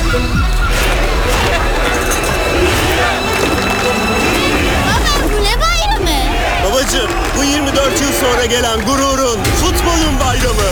Baba bu ne bayramı? Babacığım, bu 24 yıl sonra gelen gururun, futbolun bayramı.